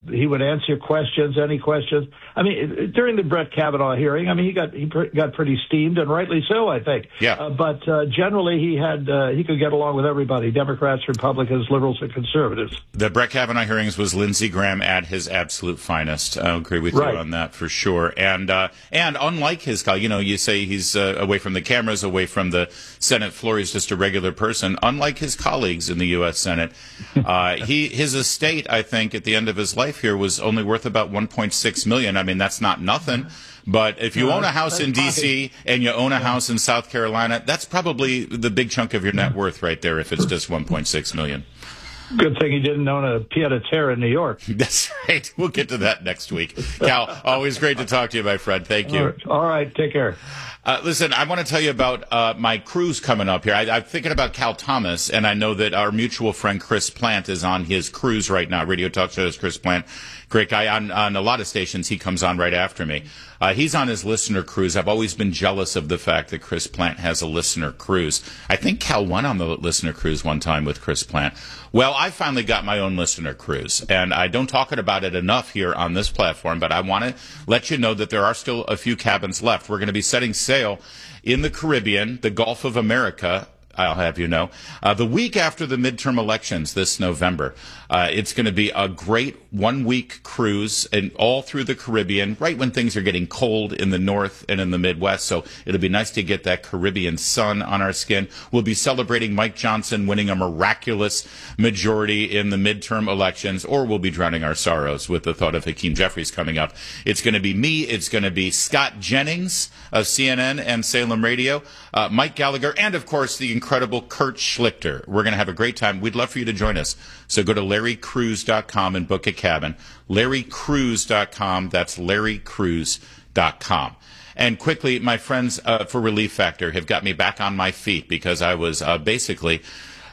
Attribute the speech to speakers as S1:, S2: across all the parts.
S1: he would answer questions, any questions. I mean, during the Brett Kavanaugh hearing, I mean, he got pretty steamed, and rightly so, I think.
S2: Yeah.
S1: But generally, he could get along with everybody: Democrats, Republicans, liberals, and conservatives.
S2: The Brett Kavanaugh hearings was Lindsey Graham at his absolute finest. I agree with you on that for sure. And unlike his colleague, you say he's away from the cameras, away from the Senate floor. He's just a regular person. Unlike his colleagues in the U.S. Senate, his estate, I think, at the end of his life here was only worth about $1.6 million. I mean, that's not nothing. But if you own a house in D.C. and you own a house in South Carolina, that's probably the big chunk of your net worth right there. If it's just $1.6 million.
S1: Good thing he didn't own a pied-à-terre in New York.
S2: That's right. We'll get to that next week. Cal, always great to talk to you, my friend. Thank you.
S1: All right. Take care.
S2: Listen, I want to tell you about my cruise coming up here. I'm thinking about Cal Thomas, and I know that our mutual friend Chris Plant is on his cruise right now. Radio Talk Show is Chris Plant. Great guy. On a lot of stations, he comes on right after me. He's on his listener cruise. I've always been jealous of the fact that Chris Plant has a listener cruise. I think Cal went on the listener cruise one time with Chris Plant. Well, I finally got my own listener cruise, and I don't talk about it enough here on this platform, but I want to let you know that there are still a few cabins left. We're going to be setting sail in the Caribbean, the Gulf of America, I'll have you know, the week after the midterm elections this November. It's going to be a great one-week cruise and all through the Caribbean, right when things are getting cold in the north and in the Midwest. So it'll be nice to get that Caribbean sun on our skin. We'll be celebrating Mike Johnson winning a miraculous majority in the midterm elections, or we'll be drowning our sorrows with the thought of Hakeem Jeffries coming up. It's going to be me. It's going to be Scott Jennings of CNN and Salem Radio, Mike Gallagher, and, of course, the incredible Kurt Schlichter. We're going to have a great time. We'd love for you to join us. So go to LarryCruise.com and book a cabin. LarryCruise.com. That's LarryCruise.com. And quickly, my friends for Relief Factor have got me back on my feet because I was basically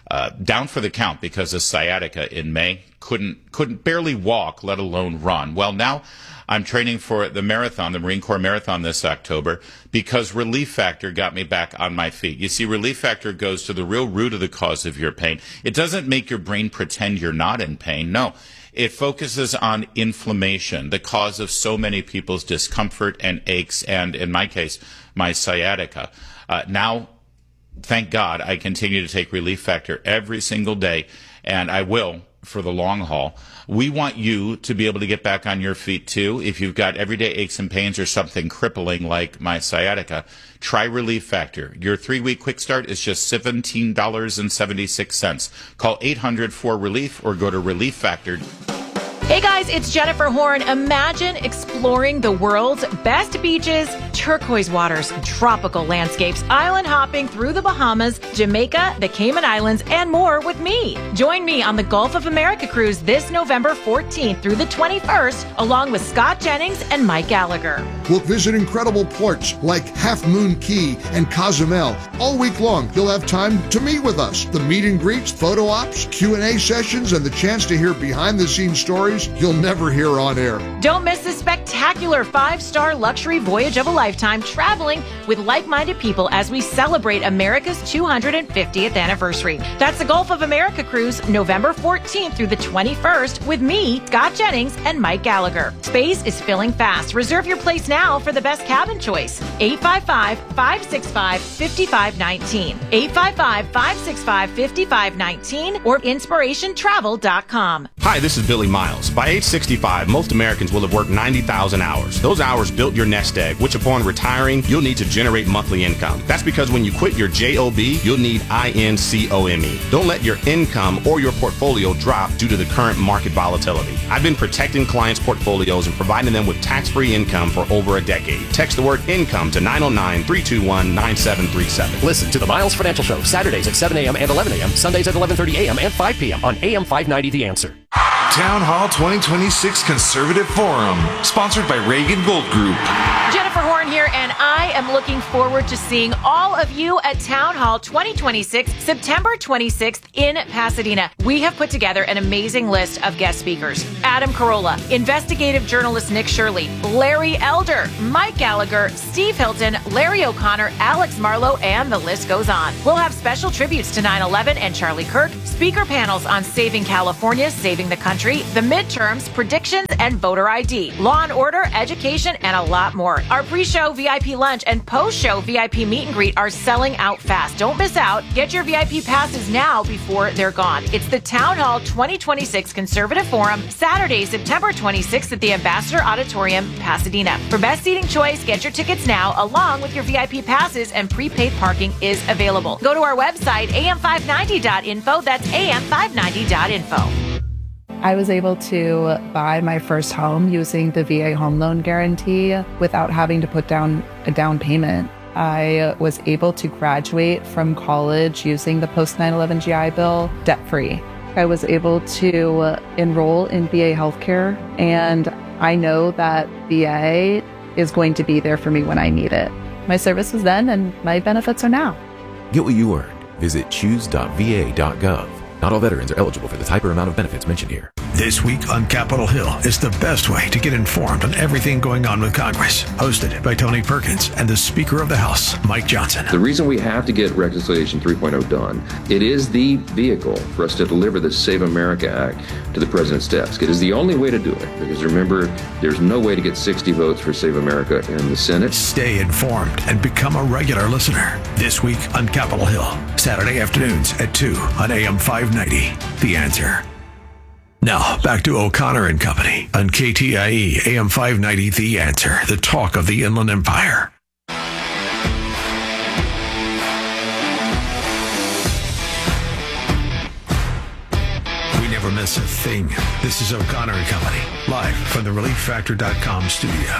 S2: down for the count because of sciatica in May. Couldn't barely walk, let alone run. Well, now I'm training for the marathon, the Marine Corps Marathon this October, because Relief Factor got me back on my feet. You see, Relief Factor goes to the real root of the cause of your pain. It doesn't make your brain pretend you're not in pain. No, it focuses on inflammation, the cause of so many people's discomfort and aches, and in my case, my sciatica. Now, thank God, I continue to take Relief Factor every single day, and I will for the long haul. We want you to be able to get back on your feet, too. If you've got everyday aches and pains or something crippling like my sciatica, try Relief Factor. Your 3-week quick start is just $17.76. Call 800-4RELIEF or go to ReliefFactor.com.
S3: Hey guys, it's Jennifer Horn. Imagine exploring the world's best beaches, turquoise waters, tropical landscapes, island hopping through the Bahamas, Jamaica, the Cayman Islands, and more with me. Join me on the Gulf of America cruise this November 14th through the 21st, along with Scott Jennings and Mike Gallagher.
S4: We'll visit incredible ports like Half Moon Key and Cozumel. All week long, you'll have time to meet with us. The meet and greets, photo ops, Q&A sessions, and the chance to hear behind-the-scenes stories you'll never hear on air.
S3: Don't miss this spectacular 5-star luxury voyage of a lifetime, traveling with like-minded people as we celebrate America's 250th anniversary. That's the Gulf of America cruise, November 14th through the 21st, with me, Scott Jennings, and Mike Gallagher. Space is filling fast. Reserve your place now for the best cabin choice. 855-565-5519. 855-565-5519 or inspirationtravel.com.
S5: Hi, this is Billy Miles. By age 65, most Americans will have worked 90,000 hours. Those hours built your nest egg, which upon retiring, you'll need to generate monthly income. That's because when you quit your JOB, you'll need INCOME. Don't let your income or your portfolio drop due to the current market volatility. I've been protecting clients' portfolios and providing them with tax-free income for over a decade. Text the word income to 909-321-9737.
S6: Listen to the Miles Financial Show, Saturdays at 7 a.m. and 11 a.m., Sundays at 11:30 a.m. and 5 p.m. on AM 590 The Answer.
S7: Town Hall 2026 Conservative Forum, sponsored by Reagan Gold Group.
S3: Jennifer Horn here, and I am looking forward to seeing all of you at Town Hall 2026, September 26th in Pasadena. We have put together an amazing list of guest speakers. Adam Carolla, investigative journalist Nick Shirley, Larry Elder, Mike Gallagher, Steve Hilton, Larry O'Connor, Alex Marlowe, and the list goes on. We'll have special tributes to 9/11 and Charlie Kirk, speaker panels on saving California, saving the country, country, the midterms, predictions, and voter ID, law and order, education, and a lot more. Our pre-show VIP lunch and post-show VIP meet and greet are selling out fast. Don't miss out. Get your VIP passes now before they're gone. It's the Town Hall 2026 Conservative Forum, Saturday, September 26th at the Ambassador Auditorium, Pasadena. For best seating choice, get your tickets now, along with your VIP passes, and prepaid parking is available. Go to our website, am590.info. That's am590.info.
S8: I was able to buy my first home using the VA home loan guarantee without having to put down a down payment. I was able to graduate from college using the post 9/11 GI Bill debt-free. I was able to enroll in VA healthcare, and I know that VA is going to be there for me when I need it. My service was then, and my benefits are now.
S9: Get what you earned. Visit choose.va.gov. Not all veterans are eligible for the type or amount of benefits mentioned here.
S10: This week on Capitol Hill is the best way to get informed on everything going on with Congress. Hosted by Tony Perkins and the Speaker of the House, Mike Johnson.
S11: The reason we have to get Reconciliation 3.0 done, it is the vehicle for us to deliver the Save America Act to the President's desk. It is the only way to do it, because remember, there's no way to get 60 votes for Save America in the Senate.
S10: Stay informed and become a regular listener. This week on Capitol Hill, Saturday afternoons at 2 on AM 590. The Answer. Now, back to O'Connor and Company on KTIE AM 590, The Answer, the talk of the Inland Empire. We never miss a thing. This is O'Connor and Company, live from the ReliefFactor.com studio.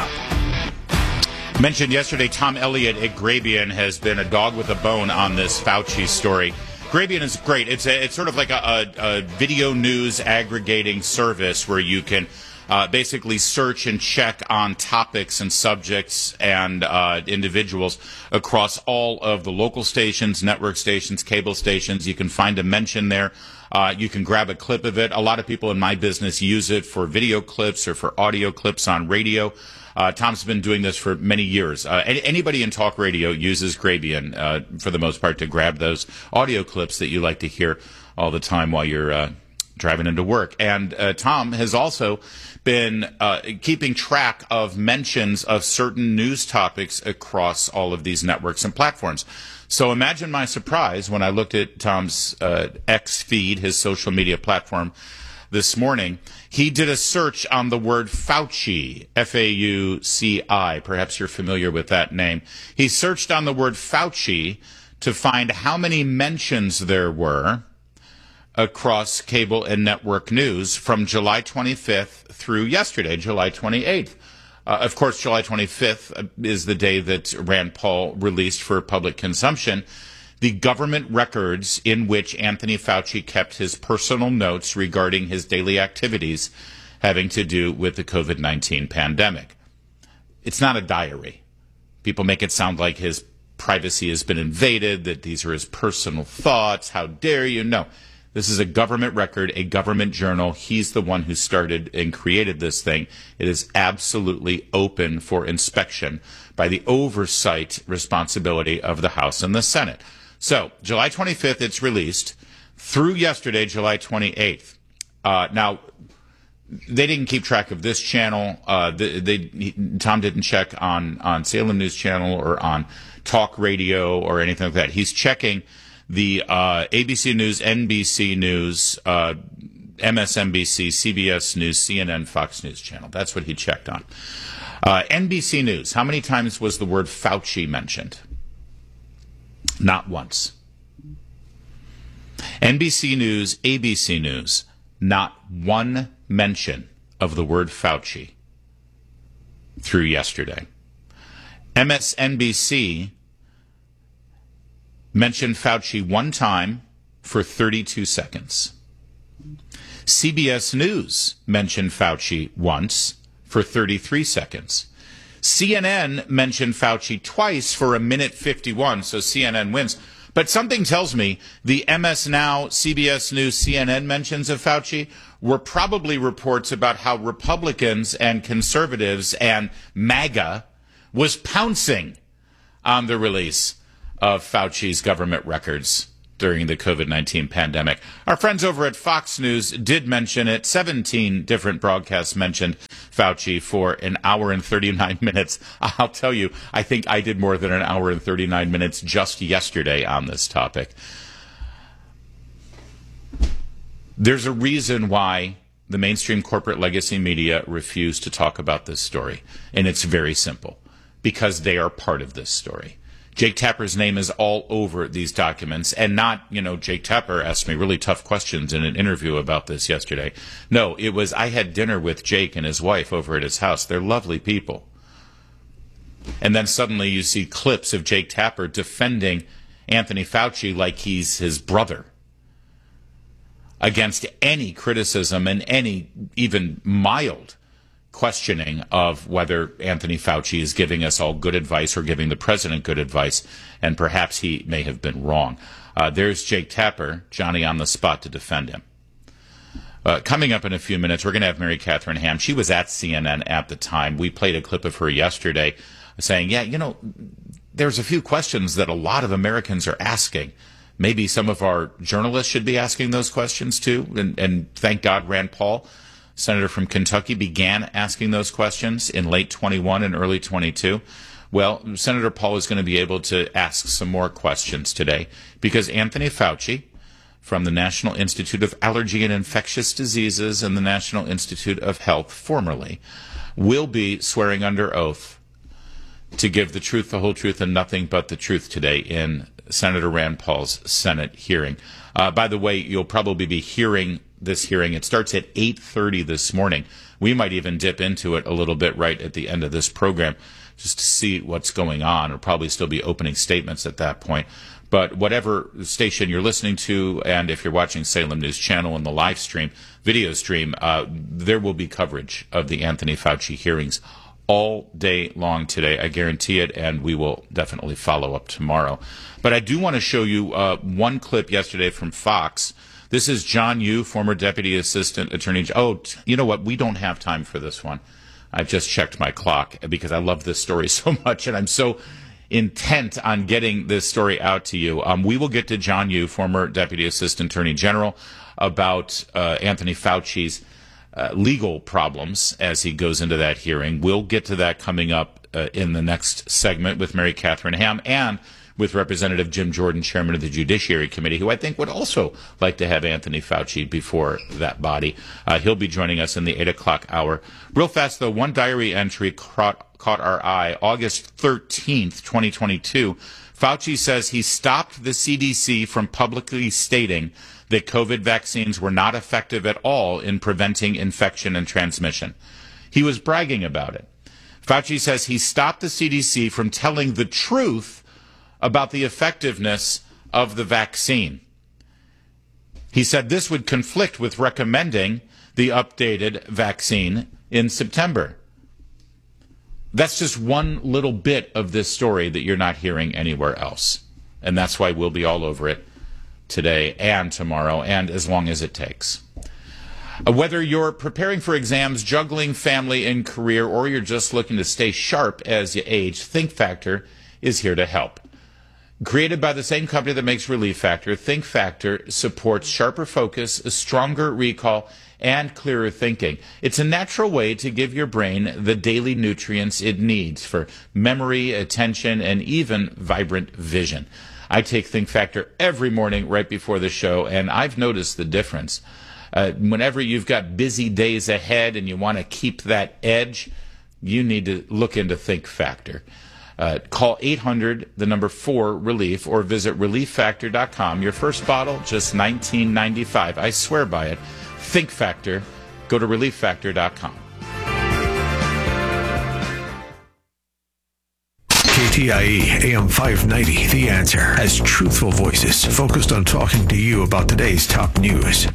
S2: Mentioned yesterday, Tom Elliott at Grabien has been a dog with a bone on this Fauci story. Grabien is great. It's sort of like a video news aggregating service where you can basically search and check on topics and subjects and individuals across all of the local stations, network stations, cable stations. You can find a mention there. You can grab a clip of it. A lot of people in my business use it for video clips or for audio clips on radio. Tom's been doing this for many years. Anybody in talk radio uses Grabien for the most part to grab those audio clips that you like to hear all the time while you're driving into work. And Tom has also been keeping track of mentions of certain news topics across all of these networks and platforms. So imagine my surprise when I looked at Tom's X feed, his social media platform, this morning. He did a search on the word Fauci, F-A-U-C-I. Perhaps you're familiar with that name. He searched on the word Fauci to find how many mentions there were across cable and network news from July 25th through yesterday, July 28th. Of course, July 25th is the day that Rand Paul released for public consumption the government records in which Anthony Fauci kept his personal notes regarding his daily activities having to do with the COVID-19 pandemic. It's not a diary. People make it sound like his privacy has been invaded, that these are his personal thoughts. How dare you? No. This is a government record, a government journal. He's the one who started and created this thing. It is absolutely open for inspection by the oversight responsibility of the House and the Senate. So, July 25th, it's released, through yesterday, July 28th. Now, they didn't keep track of this channel. Tom didn't check on Salem News Channel or on Talk Radio or anything like that. He's checking the ABC News, NBC News, MSNBC, CBS News, CNN, Fox News Channel. That's what he checked on. NBC News, how many times was the word Fauci mentioned? Not once. NBC News, ABC News, not one mention of the word Fauci through yesterday. MSNBC mentioned Fauci one time for 32 seconds. CBS News mentioned Fauci once for 33 seconds. CNN mentioned Fauci twice for 1:51, so CNN wins. But something tells me the MS Now, CBS News, CNN mentions of Fauci were probably reports about how Republicans and conservatives and MAGA was pouncing on the release of Fauci's government records during the COVID-19 pandemic. Our friends over at Fox News did mention it. 17 different broadcasts mentioned Fauci for an hour and 39 minutes. I'll tell you, I think I did more than an hour and 39 minutes just yesterday on this topic. There's a reason why the mainstream corporate legacy media refuse to talk about this story, and it's very simple. Because they are part of this story. Jake Tapper's name is all over these documents, and not, Jake Tapper asked me really tough questions in an interview about this yesterday. No, it was, I had dinner with Jake and his wife over at his house. They're lovely people. And then suddenly you see clips of Jake Tapper defending Anthony Fauci like he's his brother against any criticism and any even mild questioning of whether Anthony Fauci is giving us all good advice or giving the president good advice, and perhaps he may have been wrong. There's Jake Tapper, Johnny on the spot to defend him. Coming up in a few minutes, we're going to have Mary Catherine Ham. She was at CNN at the time. We played a clip of her yesterday saying, there's a few questions that a lot of Americans are asking. Maybe some of our journalists should be asking those questions too. And thank God Rand Paul, Senator from Kentucky, began asking those questions in late 21 and early 22. Well, Senator Paul is going to be able to ask some more questions today because Anthony Fauci from the National Institute of Allergy and Infectious Diseases and the National Institute of Health, formerly, will be swearing under oath to give the truth, the whole truth, and nothing but the truth today in Senator Rand Paul's Senate hearing. By the way, you'll probably be hearing this hearing. It starts at 8:30 this morning. We might even dip into it a little bit right at the end of this program just to see what's going on. It'll probably still be opening statements at that point. But whatever station you're listening to, and if you're watching Salem News Channel and the live stream, video stream, there will be coverage of the Anthony Fauci hearings all day long today. I guarantee it, and we will definitely follow up tomorrow. But I do want to show you one clip yesterday from Fox. This is John Yoo, former Deputy Assistant Attorney General. Oh, you know what? We don't have time for this one. I've just checked my clock because I love this story so much, and I'm so intent on getting this story out to you. We will get to John Yoo, former Deputy Assistant Attorney General, about Anthony Fauci's legal problems as he goes into that hearing. We'll get to that coming up in the next segment with Mary Catherine Ham and with Representative Jim Jordan, Chairman of the Judiciary Committee, who I think would also like to have Anthony Fauci before that body. He'll be joining us in the 8 o'clock hour. Real fast, though, one diary entry caught our eye. August 13th, 2022, Fauci says he stopped the CDC from publicly stating that COVID vaccines were not effective at all in preventing infection and transmission. He was bragging about it. Fauci says he stopped the CDC from telling the truth about the effectiveness of the vaccine. He said this would conflict with recommending the updated vaccine in September. That's just one little bit of this story that you're not hearing anywhere else. And that's why we'll be all over it today and tomorrow and as long as it takes. Whether you're preparing for exams, juggling family and career, or you're just looking to stay sharp as you age, Think Factor is here to help. Created by the same company that makes Relief Factor, Think Factor supports sharper focus, a stronger recall, and clearer thinking. It's a natural way to give your brain the daily nutrients it needs for memory, attention, and even vibrant vision. I take Think Factor every morning right before the show, and I've noticed the difference. Whenever you've got busy days ahead and you want to keep that edge, you need to look into Think Factor. Call 800-4-RELIEF or visit ReliefFactor.com. Your first bottle, just $19.95. I swear by it. Think Factor. Go to ReliefFactor.com.
S10: KTIE AM 590, The Answer, has truthful voices focused on talking to you about today's top news.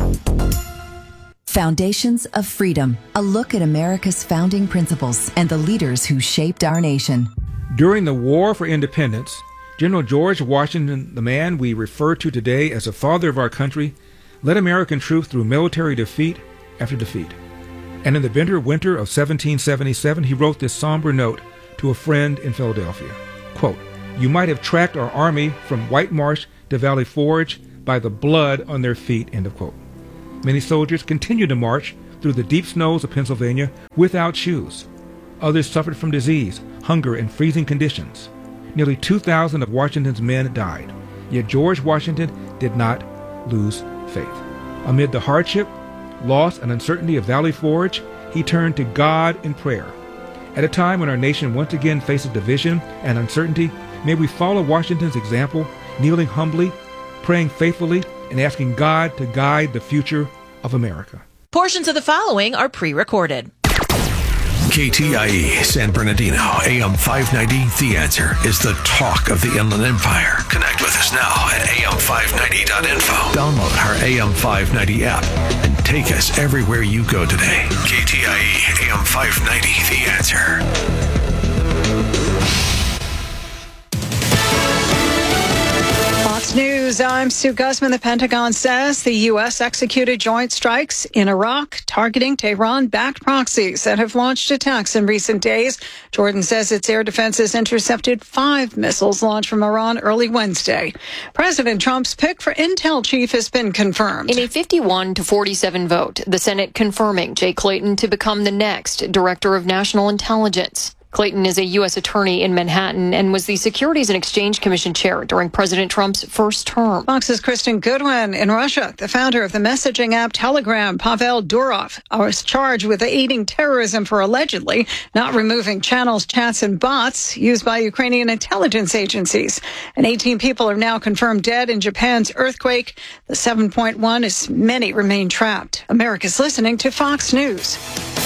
S12: Foundations of Freedom, a look at America's founding principles and the leaders who shaped our nation.
S13: During the War for Independence, General George Washington, the man we refer to today as the father of our country, led American troops through military defeat after defeat. And in the bitter winter of 1777, he wrote this somber note to a friend in Philadelphia. Quote, "You might have tracked our army from White Marsh to Valley Forge by the blood on their feet, end of quote. Many soldiers continued to march through the deep snows of Pennsylvania without shoes. Others suffered from disease, hunger, and freezing conditions. Nearly 2,000 of Washington's men died, yet George Washington did not lose faith. Amid the hardship, loss, and uncertainty of Valley Forge, he turned to God in prayer. At a time when our nation once again faces division and uncertainty, may we follow Washington's example, kneeling humbly, praying faithfully, and asking God to guide the future of America.
S3: Portions of the following are pre-recorded.
S10: KTIE San Bernardino, AM 590, The Answer is the talk of the Inland Empire. Connect with us now at am590.info. Download our AM 590 app and take us everywhere you go today. KTIE AM 590, The Answer.
S14: Fox News, I'm Sue Guzman. The Pentagon says the U.S. executed joint strikes in Iraq targeting Tehran-backed proxies that have launched attacks in recent days. Jordan says its air defenses intercepted 5 missiles launched from Iran early Wednesday. President Trump's pick for Intel chief has been confirmed.
S15: In a 51-47 vote, the Senate confirming Jay Clayton to become the next Director of National Intelligence. Clayton is a U.S. attorney in Manhattan and was the Securities and Exchange Commission chair during President Trump's first term.
S14: Fox's Kristen Goodwin. In Russia, the founder of the messaging app Telegram, Pavel Durov, was charged with aiding terrorism for allegedly not removing channels, chats, and bots used by Ukrainian intelligence agencies. And 18 people are now confirmed dead in Japan's earthquake. The 7.1 as many remain trapped. America's listening to Fox News.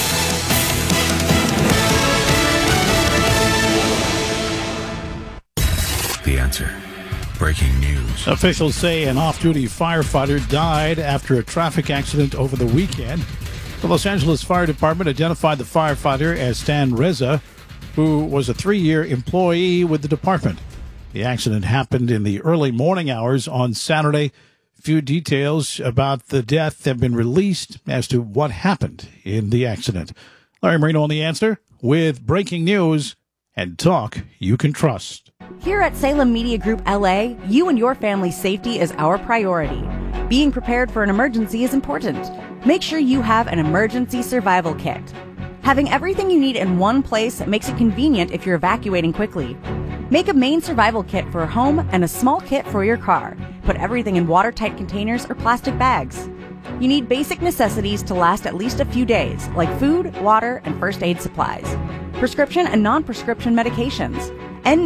S10: The Answer. Breaking news.
S16: Officials say an off-duty firefighter died after a traffic accident over the weekend. The Los Angeles Fire Department identified the firefighter as Stan Reza, who was a 3-year employee with the department. The accident happened in the early morning hours on Saturday. Few details about the death have been released as to what happened in the accident. Larry Marino on The Answer with breaking news and talk you can trust.
S17: Here at Salem Media Group LA, you and your family's safety is our priority. Being prepared for an emergency is important. Make sure you have an emergency survival kit. Having everything you need in one place makes it convenient if you're evacuating quickly. Make a main survival kit for home and a small kit for your car. Put everything in watertight containers or plastic bags. You need basic necessities to last at least a few days, like food, water, and first aid supplies. Prescription and non-prescription medications.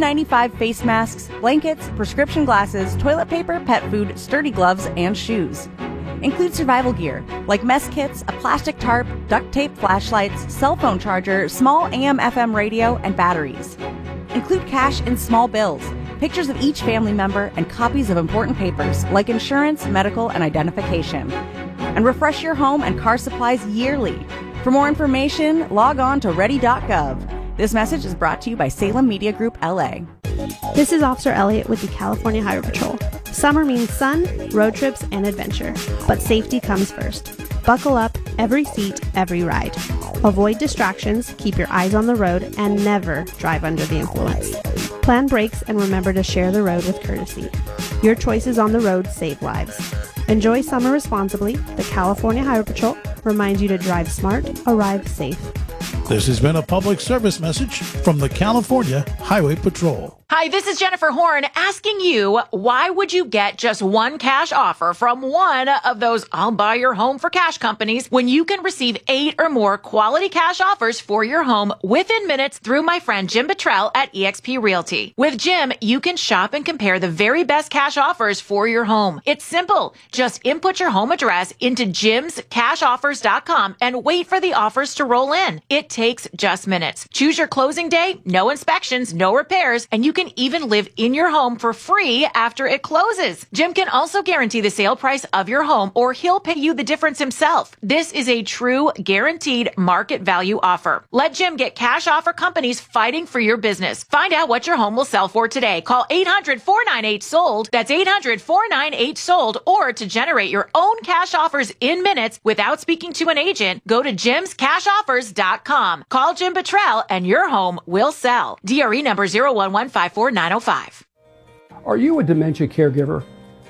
S17: N95 face masks, blankets, prescription glasses, toilet paper, pet food, sturdy gloves, and shoes. Include survival gear, like mess kits, a plastic tarp, duct tape, flashlights, cell phone charger, small AM/FM radio, and batteries. Include cash in small bills, pictures of each family member, and copies of important papers, like insurance, medical, and identification. And refresh your home and car supplies yearly. For more information, log on to ready.gov. This message is brought to you by Salem Media Group LA.
S18: This is Officer Elliott with the California Highway Patrol. Summer means sun, road trips, and adventure. But safety comes first. Buckle up, every seat, every ride. Avoid distractions, keep your eyes on the road, and never drive under the influence. Plan brakes and remember to share the road with courtesy. Your choices on the road save lives. Enjoy summer responsibly. The California Highway Patrol reminds you to drive smart, arrive safe.
S16: This has been a public service message from the California Highway Patrol.
S3: Hi, this is Jennifer Horn asking you, why would you get just one cash offer from one of those I'll buy your home for cash companies when you can receive 8 or more quality cash offers for your home within minutes through my friend Jim Buttrell at eXp Realty. With Jim, you can shop and compare the very best cash offers for your home. It's simple. Just input your home address into jimscashoffers.com and wait for the offers to roll in. It takes just minutes. Choose your closing day, no inspections, no repairs, and you can even live in your home for free after it closes. Jim can also guarantee the sale price of your home, or he'll pay you the difference himself. This is a true guaranteed market value offer. Let Jim get cash offer companies fighting for your business. Find out what your home will sell for today. Call 800-498-SOLD. That's 800-498-SOLD. Or to generate your own cash offers in minutes without speaking to an agent, go to jimscashoffers.com. Call Jim Buttrell and your home will sell. DRE number 01154-905.
S19: Are you a dementia caregiver?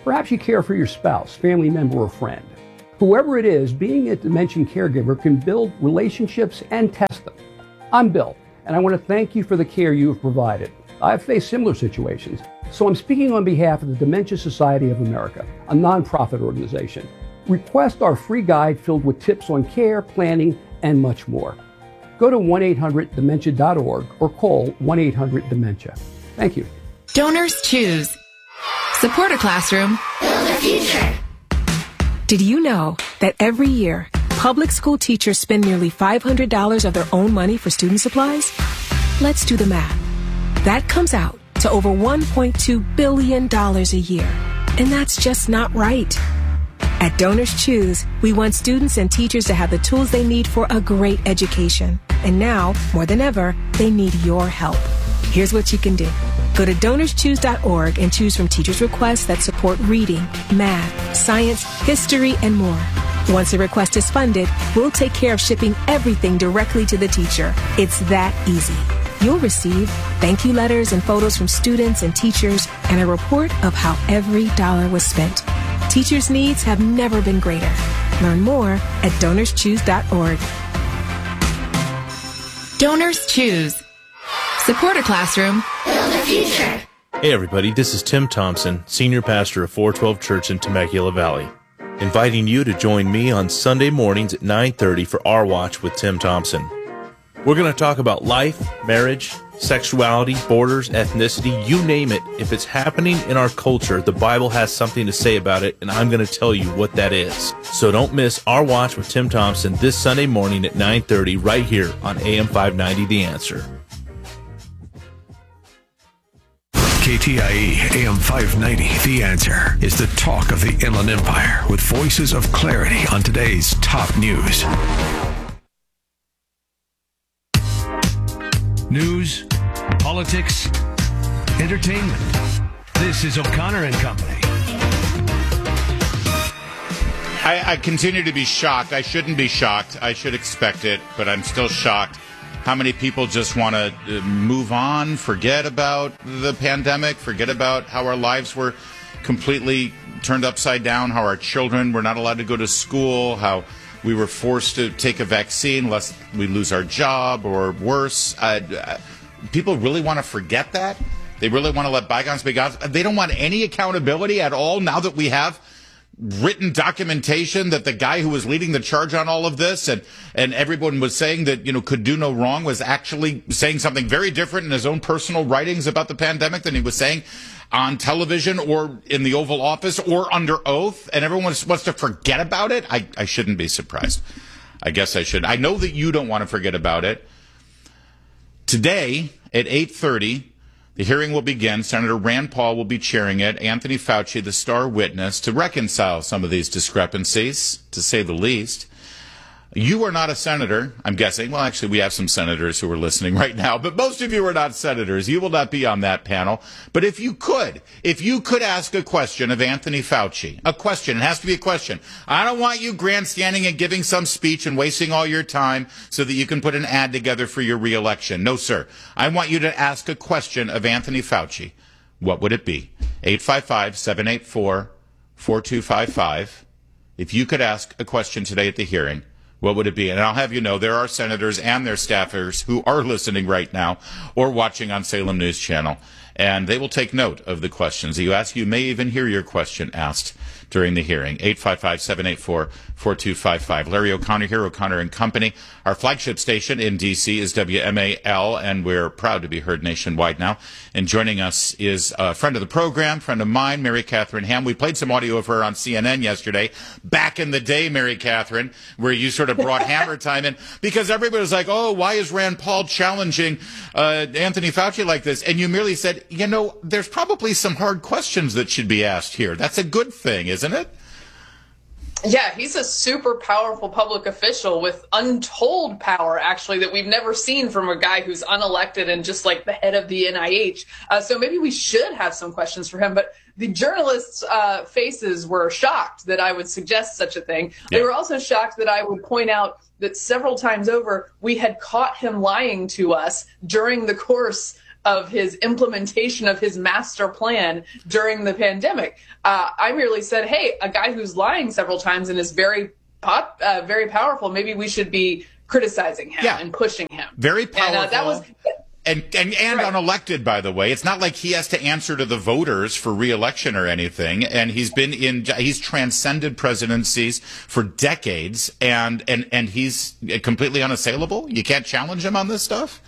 S19: Perhaps you care for your spouse, family member, or friend. Whoever it is, being a dementia caregiver can build relationships and test them. I'm Bill, and I want to thank you for the care you have provided. I've faced similar situations, so I'm speaking on behalf of the Dementia Society of America, a nonprofit organization. Request our free guide filled with tips on care, planning, and much more. Go to 1-800-DEMENTIA.org or call 1-800-DEMENTIA. Thank you.
S20: Donors choose. Support a classroom. Build a future. Did you know that every year, public school teachers spend nearly $500 of their own money for student supplies? Let's do the math. That comes out to over $1.2 billion a year. And that's just not right. At Donors Choose, we want students and teachers to have the tools they need for a great education. And now, more than ever, they need your help. Here's what you can do. Go to DonorsChoose.org and choose from teachers' requests that support reading, math, science, history, and more. Once a request is funded, we'll take care of shipping everything directly to the teacher. It's that easy. You'll receive thank you letters and photos from students and teachers and a report of how every dollar was spent. Teachers' needs have never been greater. Learn more at DonorsChoose.org. Donors choose. Support a classroom. Build a future.
S21: Hey everybody, this is Tim Thompson, Senior Pastor of 412 Church in Temecula Valley, inviting you to join me on Sunday mornings at 9:30 for Our Watch with Tim Thompson. We're going to talk about life, marriage, sexuality, borders, ethnicity, you name it. If it's happening in our culture, the Bible has something to say about it, and I'm going to tell you what that is. So don't miss Our Watch with Tim Thompson this Sunday morning at 9:30 right here on AM 590 The Answer.
S10: KTIE AM 590, The Answer, is the talk of the Inland Empire with voices of clarity on today's top news. News, politics, entertainment. This is O'Connor and Company.
S2: I continue to be shocked. I shouldn't be shocked. I should expect it, but I'm still shocked. How many people just want to move on, forget about the pandemic, forget about how our lives were completely turned upside down, how our children were not allowed to go to school, how we were forced to take a vaccine lest we lose our job or worse. People really want to forget that? They really want to let bygones be bygones? They don't want any accountability at all now that we have written documentation that the guy who was leading the charge on all of this and everyone was saying that, could do no wrong was actually saying something very different in his own personal writings about the pandemic than he was saying on television or in the Oval Office or under oath, and everyone wants to forget about it. I shouldn't be surprised. I guess I should. I know that you don't want to forget about it. Today at 8:30, the hearing will begin. Senator Rand Paul will be chairing it. Anthony Fauci, the star witness, to reconcile some of these discrepancies, to say the least. You are not a senator, I'm guessing. Well, actually, we have some senators who are listening right now, but most of you are not senators. You will not be on that panel. But if you could ask a question of Anthony Fauci, a question, it has to be a question. I don't want you grandstanding and giving some speech and wasting all your time so that you can put an ad together for your reelection. No, sir. I want you to ask a question of Anthony Fauci. What would it be? 855-784-4255. If you could ask a question today at the hearing, what would it be? And I'll have you know, there are senators and their staffers who are listening right now or watching on Salem News Channel, and they will take note of the questions that you ask. You may even hear your question asked during the hearing. 855-784-4255. Larry O'Connor here, O'Connor and Company. Our flagship station in D.C. is WMAL, and we're proud to be heard nationwide now. And joining us is a friend of the program, friend of mine, Mary Catherine Ham. We played some audio of her on CNN yesterday. Back in the day, Mary Catherine, where you sort of brought Hammer Time in, because everybody was like, oh, why is Rand Paul challenging Anthony Fauci like this? And you merely said, there's probably some hard questions that should be asked here. That's a good thing, isn't it?
S22: Yeah, he's a super powerful public official with untold power, actually, that we've never seen from a guy who's unelected and just like the head of the NIH. So maybe we should have some questions for him. But the journalists' faces were shocked that I would suggest such a thing. Yeah. They were also shocked that I would point out that several times over we had caught him lying to us during the course of his implementation of his master plan during the pandemic. I merely said, hey, a guy who's lying several times and is very powerful, maybe we should be criticizing him and pushing him.
S2: Very powerful.
S22: And that was...
S2: And right. Unelected, by the way. It's not like he has to answer to the voters for re-election or anything. And he's transcended presidencies for decades, and he's completely unassailable. You can't challenge him on this stuff.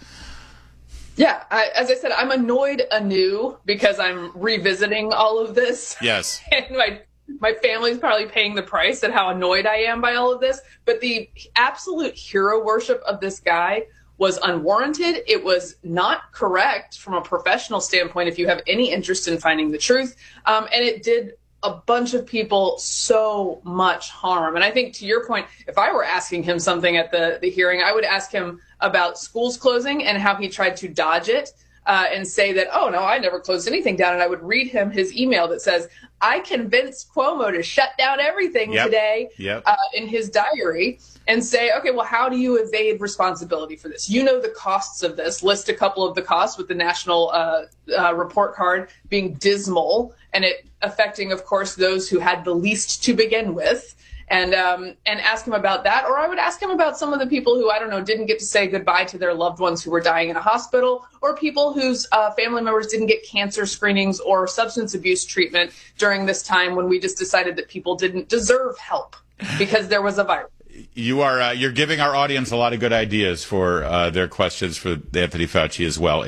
S22: Yeah, as I said, I'm annoyed anew because I'm revisiting all of this.
S2: Yes.
S22: And my family's probably paying the price at how annoyed I am by all of this. But the absolute hero worship of this guy was unwarranted. It was not correct from a professional standpoint if you have any interest in finding the truth. And it did a bunch of people so much harm. And I think, to your point, if I were asking him something at the hearing, I would ask him about schools closing and how he tried to dodge it and say that, oh, no, I never closed anything down. And I would read him his email that says, I convinced Cuomo to shut down everything today in his diary, and say, okay, well, how do you evade responsibility for this? You know the costs of this. List a couple of the costs, with the national report card being dismal, and it affecting, of course, those who had the least to begin with. And ask him about that. Or I would ask him about some of the people who, I don't know, didn't get to say goodbye to their loved ones who were dying in a hospital, or people whose family members didn't get cancer screenings or substance abuse treatment during this time when we just decided that people didn't deserve help because there was a virus.
S2: You're giving our audience a lot of good ideas for their questions for Anthony Fauci as well.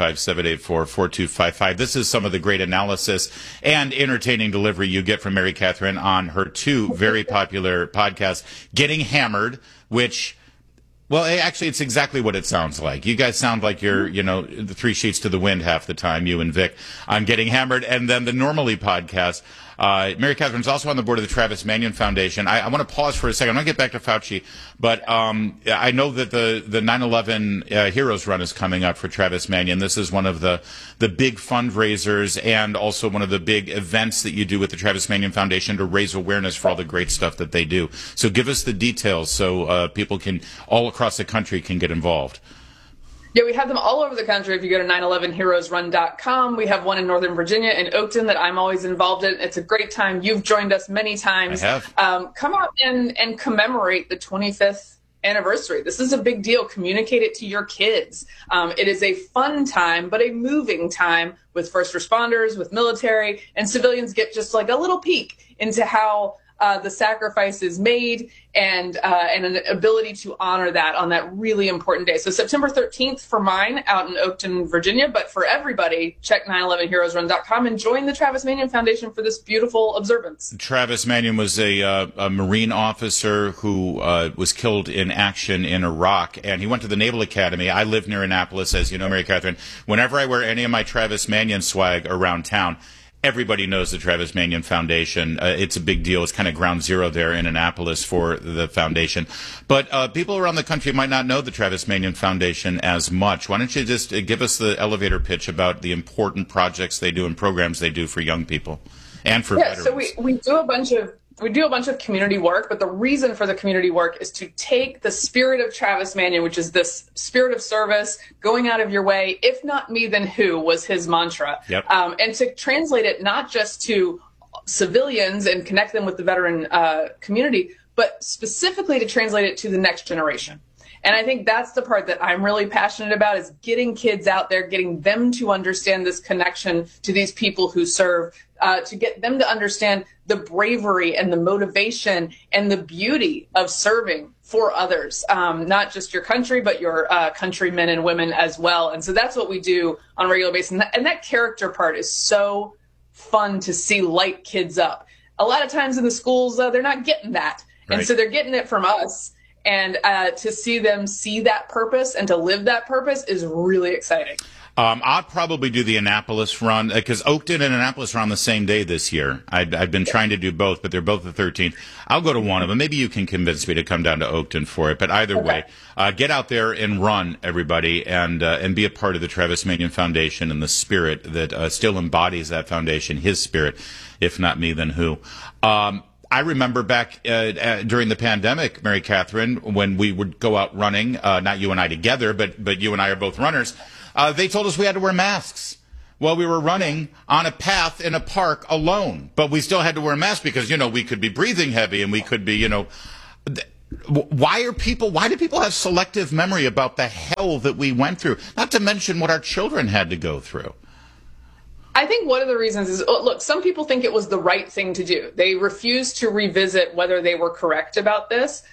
S2: 855-784-4255. This is some of the great analysis and entertaining delivery you get from Mary Catherine on her two very popular podcasts, Getting Hammered, which... Well, actually, it's exactly what it sounds like. You guys sound like you're, the three sheets to the wind half the time, you and Vic, on Getting Hammered. And then the Normally podcast. Mary Catherine's also on the board of the Travis Manion Foundation. I want to pause for a second. I'm going to get back to Fauci, but I know that the 9/11 Heroes Run is coming up for Travis Manion. This is one of the big fundraisers and also one of the big events that you do with the Travis Manion Foundation to raise awareness for all the great stuff that they do. So give us the details so people can all across the country can get involved.
S22: Yeah, we have them all over the country. If you go to 911heroesrun.com, we have one in Northern Virginia in Oakton that I'm always involved in. It's a great time. You've joined us many times.
S2: I have.
S22: Come out and commemorate the 25th anniversary. This is a big deal. Communicate it to your kids. It is a fun time, but a moving time with first responders, with military, and civilians get just like a little peek into how the sacrifice is made and an ability to honor that on that really important day. So September 13th for mine out in Oakton, Virginia, but for everybody, check 911heroesrun.com and join the Travis Manion Foundation for this beautiful observance.
S2: Travis Manion was a Marine officer who was killed in action in Iraq, and he went to the Naval Academy. I live near Annapolis, as you know, Mary Catherine. Whenever I wear any of my Travis Manion swag around town, everybody knows the Travis Manion Foundation. It's a big deal. It's kind of ground zero there in Annapolis for the foundation. But people around the country might not know the Travis Manion Foundation as much. Why don't you just give us the elevator pitch about the important projects they do and programs they do for young people and for veterans?
S22: So we do a bunch of community work, but the reason for the community work is to take the spirit of Travis Manion, which is this spirit of service, going out of your way. If not me, then who was his mantra.
S2: Yep.
S22: And to translate it not just to civilians and connect them with the veteran community, but specifically to translate it to the next generation. And I think that's the part that I'm really passionate about, is getting kids out there, getting them to understand this connection to these people who serve, to get them to understand the bravery and the motivation and the beauty of serving for others, not just your country, but your countrymen and women as well. And so that's what we do on a regular basis. And that character part is so fun to see light kids up. A lot of times in the schools, they're not getting that.
S2: Right.
S22: And so they're getting it from us. And to see them see that purpose and to live that purpose is really exciting.
S2: I'll probably do the Annapolis run because Oakton and Annapolis are on the same day this year. I've been trying to do both, but they're both the 13th. I'll go to one of them. Maybe you can convince me to come down to Oakton for it. But either way, get out there and run, everybody, and be a part of the Travis Manion Foundation and the spirit that still embodies that foundation, his spirit. If not me, then who? I remember back during the pandemic, Mary Catherine, when we would go out running, not you and I together, but you and I are both runners. They told us we had to wear masks while we were running on a path in a park alone. But we still had to wear masks because, we could be breathing heavy and we could be, why do people have selective memory about the hell that we went through? Not to mention what our children had to go through.
S22: I think one of the reasons is, look, some people think it was the right thing to do. They refuse to revisit whether they were correct about this.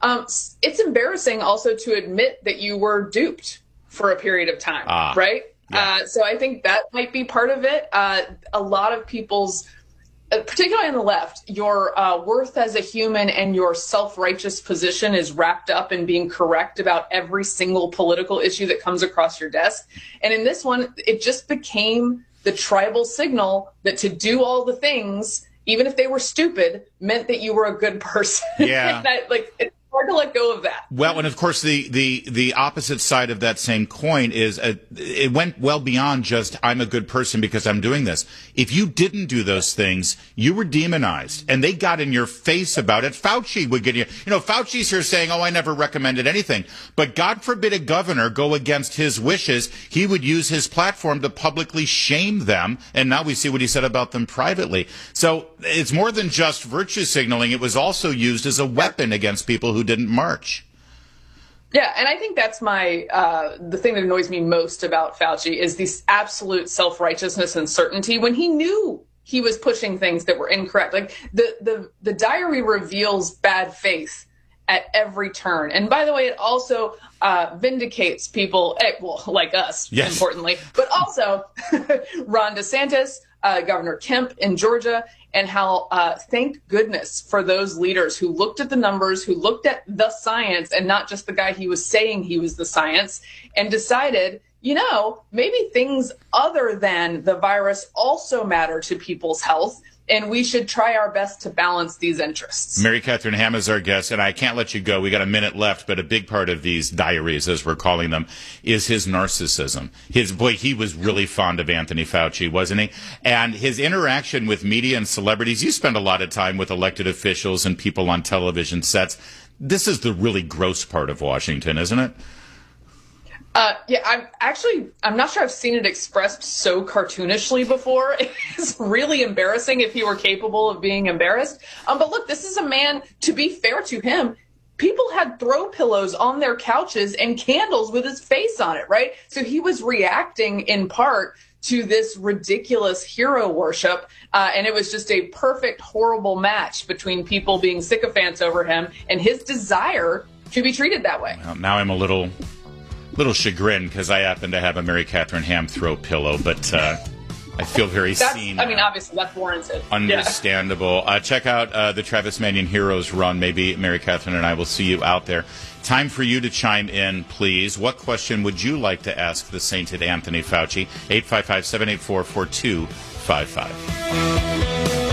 S22: It's embarrassing also to admit that you were duped for a period of time, right? Yeah. So I think that might be part of it. A lot of people's, particularly on the left, your worth as a human and your self-righteous position is wrapped up in being correct about every single political issue that comes across your desk. And in this one, it just became the tribal signal that to do all the things, even if they were stupid, meant that you were a good person.
S2: Yeah.
S22: It's hard to let go of that.
S2: Well, and of course, the opposite side of that same coin is it went well beyond just I'm a good person because I'm doing this. If you didn't do those things, you were demonized, and they got in your face about it. Fauci would get you. Fauci's here saying, "Oh, I never recommended anything," but God forbid a governor go against his wishes. He would use his platform to publicly shame them, and now we see what he said about them privately. So it's more than just virtue signaling. It was also used as a weapon against people who didn't march.
S22: Yeah, and I think that's the thing that annoys me most about Fauci is this absolute self-righteousness and certainty when he knew he was pushing things that were incorrect. Like the diary reveals bad faith at every turn. And by the way, it also vindicates people, like us, yes, importantly, but also Ron DeSantis, Governor Kemp in Georgia, and how thank goodness for those leaders who looked at the numbers, who looked at the science and not just the guy he was saying he was the science, and decided, maybe things other than the virus also matter to people's health, and we should try our best to balance these interests.
S2: Mary Catherine Ham is our guest, and I can't let you go. We got a minute left, but a big part of these diaries, as we're calling them, is his narcissism. He was really fond of Anthony Fauci, wasn't he? And his interaction with media and celebrities. You spend a lot of time with elected officials and people on television sets. This is the really gross part of Washington, isn't it?
S22: I'm not sure I've seen it expressed so cartoonishly before. It's really embarrassing if he were capable of being embarrassed. But look, this is a man, to be fair to him, people had throw pillows on their couches and candles with his face on it, right? So he was reacting in part to this ridiculous hero worship. And it was just a perfect, horrible match between people being sycophants over him and his desire to be treated that way.
S2: Well, now I'm a little chagrined because I happen to have a Mary Catherine Ham throw pillow, but I feel very seen.
S22: Obviously, that's warranted.
S2: Understandable. Yeah. Check out the Travis Manion Heroes Run. Maybe Mary Catherine and I will see you out there. Time for you to chime in, please. What question would you like to ask the sainted Anthony Fauci? 855-784-4255.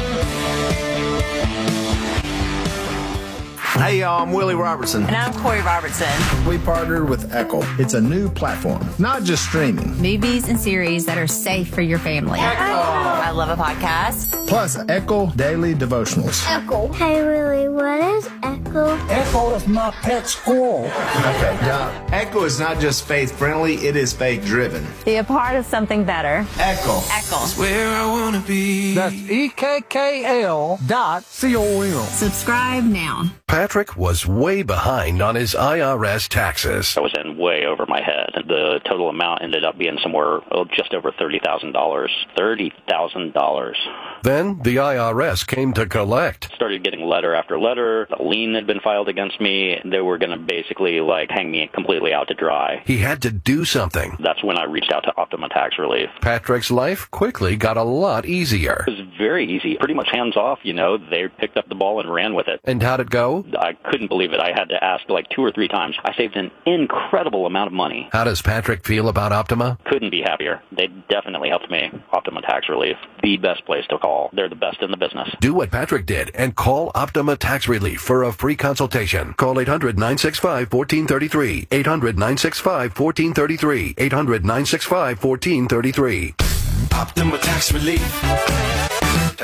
S1: Hey, y'all, I'm Willie Robertson.
S4: And I'm Corey Robertson.
S1: We partnered with Echo. It's a new platform, not just streaming.
S4: Movies and series that are safe for your family. Echo. I love a podcast.
S1: Plus, Echo Daily Devotionals.
S23: Echo. Hey, Willie, what is Echo?
S1: Echo is my pet squirrel. Okay, Doc. Echo is not just faith-friendly, it is faith-driven.
S4: Be a part of something better.
S1: Echo.
S4: Echo.
S1: That's where I want to be.
S24: That's EKKL.com.
S4: Subscribe now.
S25: Patrick was way behind on his IRS taxes.
S26: I was in way over my head. The total amount ended up being somewhere just over $30,000. $30,000.
S25: Then the IRS came to collect.
S26: Started getting letter after letter. A lien had been filed against me. They were going to basically hang me completely out to dry.
S25: He had to do something.
S26: That's when I reached out to Optima Tax Relief.
S25: Patrick's life quickly got a lot easier.
S26: It was very easy. Pretty much hands off, They picked up the ball and ran with it.
S25: And how'd it go?
S26: I couldn't believe it. I had to ask 2 or 3 times. I saved an incredible amount of money.
S25: How does Patrick feel about Optima?
S26: Couldn't be happier. They definitely helped me. Optima Tax Relief, the best place to call. They're the best in the business.
S25: Do what Patrick did and call Optima Tax Relief for a free consultation. Call 800-965-1433. 800-965-1433. 800-965-1433.
S1: Optima Tax Relief.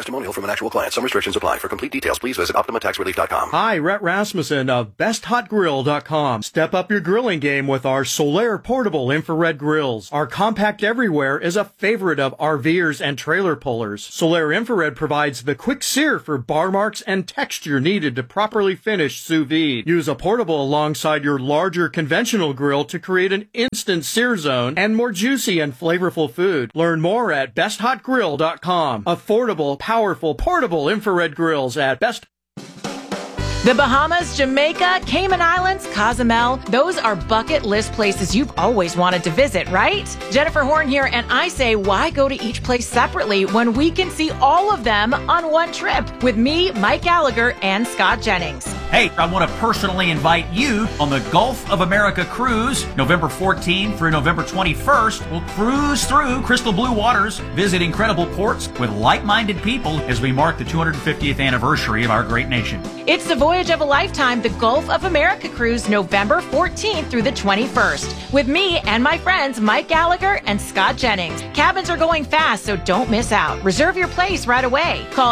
S25: testimonial from an actual client. Some restrictions apply. For complete details, please visit OptimaTaxRelief.com.
S5: Hi, Rhett Rasmussen of BestHotGrill.com. Step up your grilling game with our Solaire portable infrared grills. Our compact everywhere is a favorite of RVers and trailer pullers. Solaire infrared provides the quick sear for bar marks and texture needed to properly finish sous vide. Use a portable alongside your larger conventional grill to create an instant sear zone and more juicy and flavorful food. Learn more at BestHotGrill.com. Affordable, powerful, portable infrared grills at Best.
S3: The Bahamas, Jamaica, Cayman Islands, Cozumel, those are bucket list places you've always wanted to visit, right? Jennifer Horn here, and I say, why go to each place separately when we can see all of them on one trip with me, Mike Gallagher, and Scott Jennings?
S6: Hey, I want to personally invite you on the Gulf of America cruise, November 14th through November 21st. We'll cruise through crystal blue waters, visit incredible ports with like-minded people as we mark the 250th anniversary of our great nation.
S3: It's the voyage of a lifetime, the Gulf of America cruise, November 14th through the 21st, with me and my friends Mike Gallagher and Scott Jennings. Cabins are going fast, so don't miss out. Reserve your place right away. Call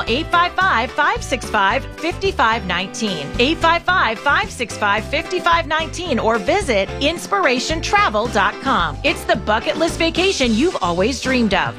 S3: 855-565-5519. 855-565-5519 or visit inspirationtravel.com. It's the bucket list vacation you've always dreamed of.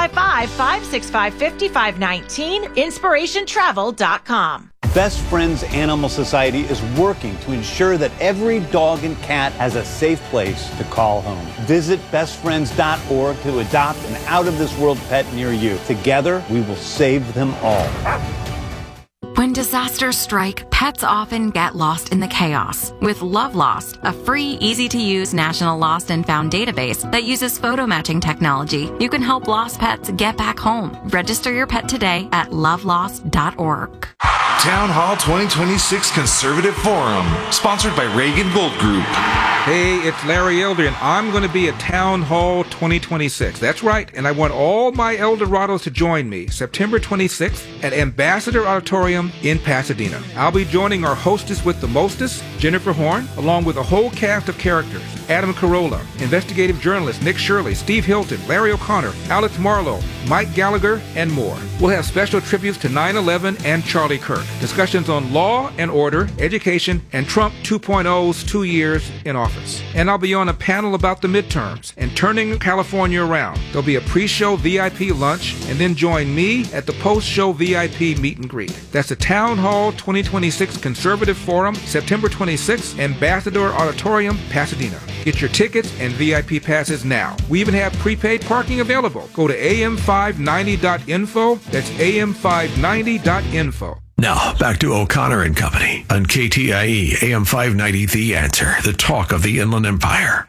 S3: 855-565-5519, inspirationtravel.com.
S7: Best Friends Animal Society is working to ensure that every dog and cat has a safe place to call home. Visit bestfriends.org to adopt an out-of-this-world pet near you. Together, we will save them all.
S4: When disasters strike, pets often get lost in the chaos. With Love Lost, a free, easy-to-use national lost and found database that uses photo matching technology, you can help lost pets get back home. Register your pet today at lovelost.org.
S8: Town Hall 2026 Conservative Forum, sponsored by Reagan Gold Group.
S13: Hey, it's Larry Elder, and I'm going to be at Town Hall 2026. That's right, and I want all my Eldorados to join me September 26th at Ambassador Auditorium in Pasadena. I'll be joining our hostess with the mostest, Jennifer Horn, along with a whole cast of characters. Adam Carolla, investigative journalist Nick Shirley, Steve Hilton, Larry O'Connor, Alex Marlowe, Mike Gallagher, and more. We'll have special tributes to 9/11 and Charlie Kirk, discussions on law and order, education, and Trump 2.0's 2 years in office. And I'll be on a panel about the midterms and turning California around. There'll be a pre-show VIP lunch, and then join me at the post-show VIP meet and greet. That's the Town Hall 2026 Conservative Forum, September 26th, Ambassador Auditorium, Pasadena. Get your tickets and VIP passes now. We even have prepaid parking available. Go to am590.info. That's am590.info.
S10: Now, back to O'Connor and Company on KTIE AM 590 The Answer, the talk of the Inland Empire.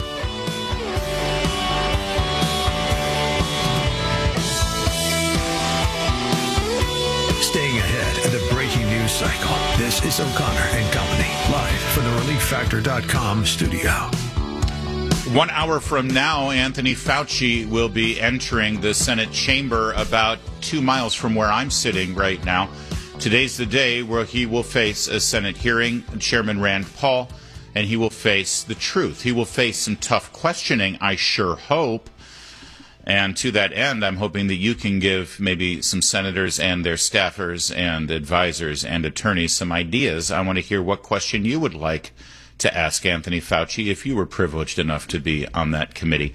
S10: Staying ahead of the breaking news cycle, this is O'Connor and Company, live from the ReliefFactor.com studio.
S2: 1 hour from now, Anthony Fauci will be entering the Senate chamber about 2 miles from where I'm sitting right now. Today's the day where he will face a Senate hearing, Chairman Rand Paul, and he will face the truth. He will face some tough questioning, I sure hope. And to that end, I'm hoping that you can give maybe some senators and their staffers and advisors and attorneys some ideas. I want to hear what question you would like to ask Anthony Fauci if you were privileged enough to be on that committee.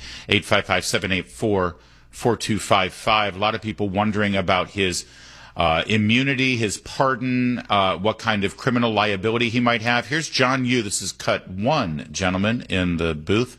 S2: 855-784-4255. A lot of people wondering about his immunity, his pardon, what kind of criminal liability he might have. Here's John Yoo. This is cut one, gentlemen, in the booth.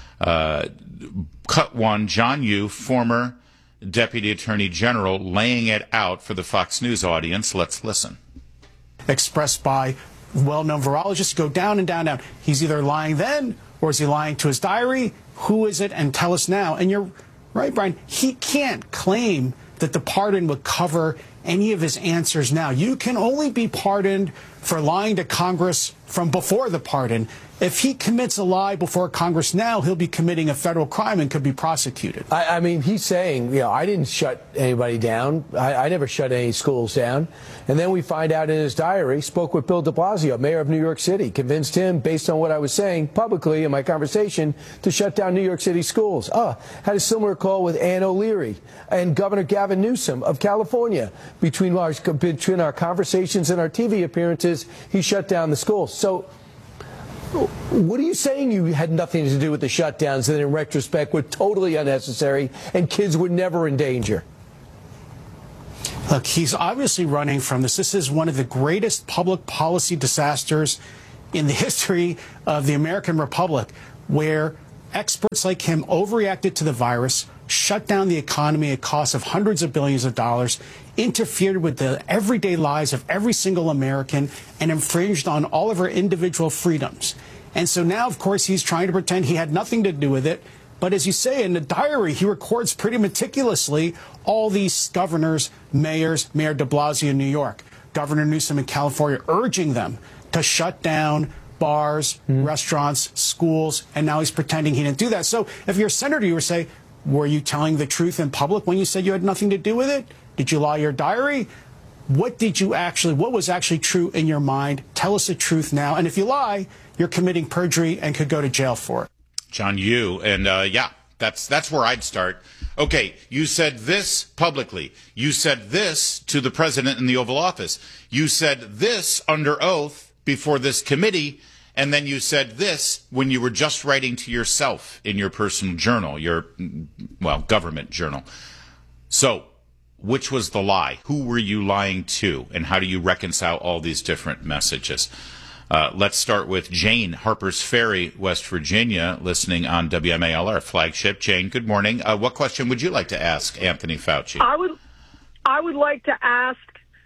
S2: Cut one, John Yoo, former Deputy Attorney General, laying it out for the Fox News audience. Let's listen.
S9: Expressed by well-known virologists, go down and down and down. He's either lying then, or is he lying to his diary? Who is it? And tell us now. And you're right, Brian. He can't claim that the pardon would cover any of his answers now. You can only be pardoned for lying to Congress from before the pardon. if he commits a lie before Congress now, he'll be committing a federal crime and could be prosecuted.
S11: I mean, he's saying, I didn't shut anybody down. I never shut any schools down. And then we find out in his diary, spoke with Bill de Blasio, mayor of New York City, convinced him, based on what I was saying publicly in my conversation, to shut down New York City schools. Had a similar call with Ann O'Leary and Governor Gavin Newsom of California. Between our conversations and our TV appearances, he shut down the schools. So what are you saying? You had nothing to do with the shutdowns that in retrospect were totally unnecessary and kids were never in danger?
S9: Look, he's obviously running from this. This is one of the greatest public policy disasters in the history of the American Republic, where experts like him overreacted to the virus, shut down the economy at cost of hundreds of billions of dollars, interfered with the everyday lives of every single American, and infringed on all of our individual freedoms. And so now, of course, he's trying to pretend he had nothing to do with it. But as you say, in the diary, he records pretty meticulously all these governors, mayors, Mayor de Blasio in New York, Governor Newsom in California, urging them to shut down bars, restaurants, schools, and now he's pretending he didn't do that. So if you're a senator, you would say, were you telling the truth in public when you said you had nothing to do with it? Did you lie your diary? What was actually true in your mind? Tell us the truth now. And if you lie, you're committing perjury and could go to jail for it.
S2: John Yoo, and that's where I'd start. Okay, you said this publicly. You said this to the president in the Oval Office. You said this under oath before this committee, and then you said this when you were just writing to yourself in your personal journal, your government journal. So, which was the lie? Who were you lying to, and how do you reconcile all these different messages? Let's start with Jane, Harper's Ferry, West Virginia, listening on WMAL, our flagship. Jane, good morning. What question would you like to ask Anthony Fauci?
S12: I would like to ask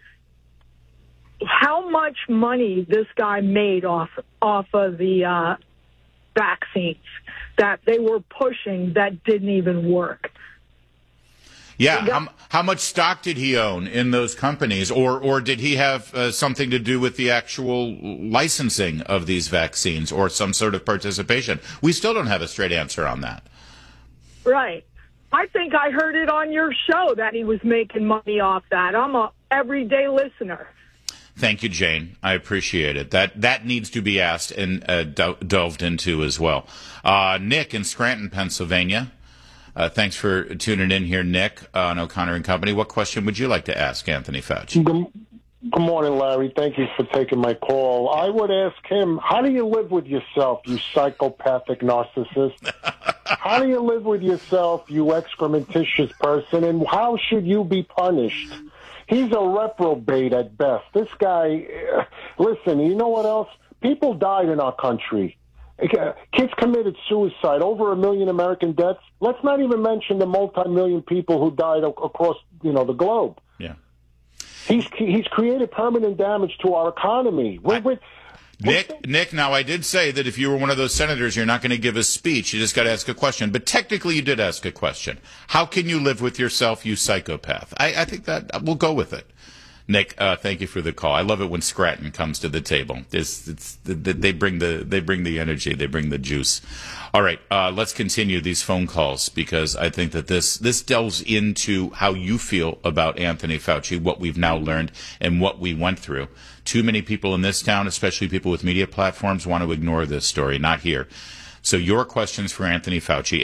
S12: how much money this guy made off of the vaccines that they were pushing that didn't even work.
S2: Yeah, how much stock did he own in those companies, or did he have something to do with the actual licensing of these vaccines, or some sort of participation? We still don't have a straight answer on that. Right.
S12: I think I heard it on your show that he was making money off that. I'm a everyday listener.
S2: Thank you, Jane. I appreciate it. That needs to be asked and delved into as well. Nick in Scranton, Pennsylvania. Thanks for tuning in here, Nick, on O'Connor and Company. What question would you like to ask Anthony Fauci?
S14: Good morning, Larry. Thank you for taking my call. I would ask him, how do you live with yourself, you psychopathic narcissist? How do you live with yourself, you excrementitious person, and how should you be punished? He's a reprobate at best. This guy, listen, you know what else? People died in our country. Kids committed suicide, over 1 million American deaths. Let's not even mention the multi-million people who died across, the globe.
S2: Yeah.
S14: He's created permanent damage to our economy.
S2: Nick, now I did say that if you were one of those senators, you're not going to give a speech. You just got to ask a question. But technically, you did ask a question. How can you live with yourself, you psychopath? I think that we'll go with it. Nick, thank you for the call. I love it when Scranton comes to the table. They bring the energy, they bring the juice. All right, let's continue these phone calls because I think that this delves into how you feel about Anthony Fauci, what we've now learned, and what we went through. Too many people in this town, especially people with media platforms, want to ignore this story. Not here. So your questions for Anthony Fauci,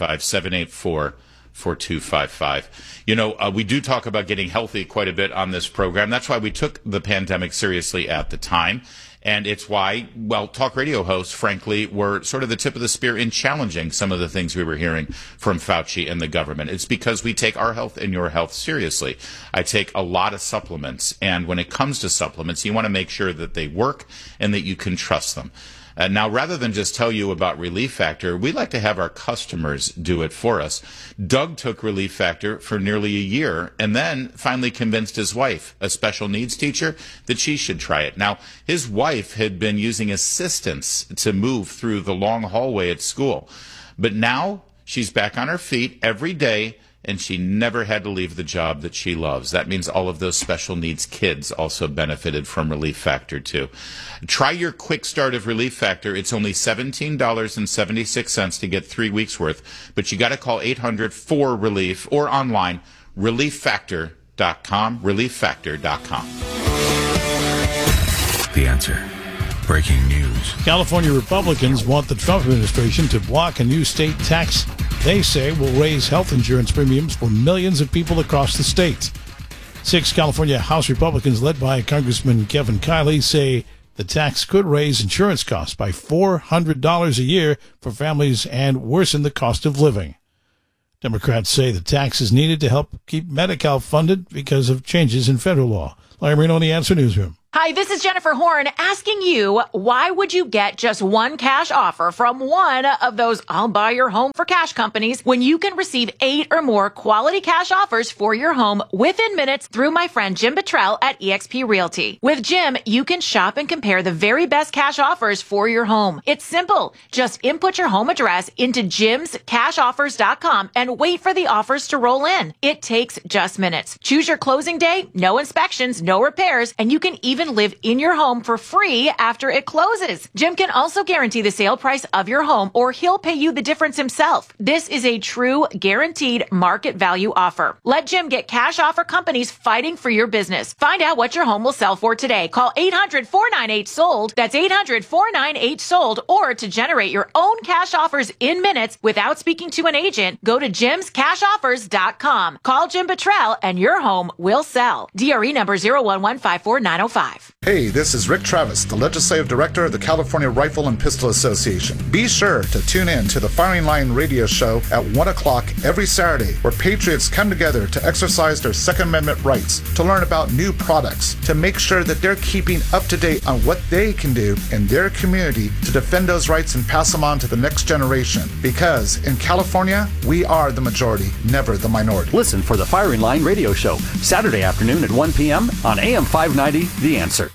S2: 855-784-4255. We do talk about getting healthy quite a bit on this program. That's why we took the pandemic seriously at the time. And it's why, talk radio hosts, frankly, were sort of the tip of the spear in challenging some of the things we were hearing from Fauci and the government. It's because we take our health and your health seriously. I take a lot of supplements. And when it comes to supplements, you want to make sure that they work and that you can trust them. Now, rather than just tell you about Relief Factor, we like to have our customers do it for us. Doug took Relief Factor for nearly a year and then finally convinced his wife, a special needs teacher, that she should try it. Now, his wife had been using assistance to move through the long hallway at school, but now she's back on her feet every day, and she never had to leave the job that she loves. That means all of those special needs kids also benefited from Relief Factor, too. Try your quick start of Relief Factor. It's only $17.76 to get 3 weeks worth, but you got to call 800-4RELIEF or online, relieffactor.com, relieffactor.com.
S10: The Answer. Breaking news.
S15: California Republicans want the Trump administration to block a new state tax they say will raise health insurance premiums for millions of people across the state. 6 California House Republicans, led by Congressman Kevin Kiley, say the tax could raise insurance costs by $400 a year for families and worsen the cost of living. Democrats say the tax is needed to help keep Medi-Cal funded because of changes in federal law. Larry Marino on the Answer Newsroom.
S3: Hi, this is Jennifer Horn asking you, why would you get just one cash offer from one of those I'll buy your home for cash companies when you can receive 8 or more quality cash offers for your home within minutes through my friend Jim Bottrell at eXp Realty? With Jim, you can shop and compare the very best cash offers for your home. It's simple. Just input your home address into jimscashoffers.com and wait for the offers to roll in. It takes just minutes. Choose your closing day, no inspections, no repairs, and you can even live in your home for free after it closes. Jim can also guarantee the sale price of your home, or he'll pay you the difference himself. This is a true guaranteed market value offer. Let Jim get cash offer companies fighting for your business. Find out what your home will sell for today. Call 800-498-SOLD. That's 800-498-SOLD. Or to generate your own cash offers in minutes without speaking to an agent, go to jimscashoffers.com. Call Jim Bottrell and your home will sell. DRE number 01154-905.
S16: Hey, this is Rick Travis, the Legislative Director of the California Rifle and Pistol Association. Be sure to tune in to the Firing Line radio show at 1 o'clock every Saturday, where patriots come together to exercise their Second Amendment rights, to learn about new products, to make sure that they're keeping up to date on what they can do in their community to defend those rights and pass them on to the next generation. Because in California, we are the majority, never the minority.
S17: Listen for the Firing Line radio show, Saturday afternoon at 1 p.m. on AM 590, The Answer.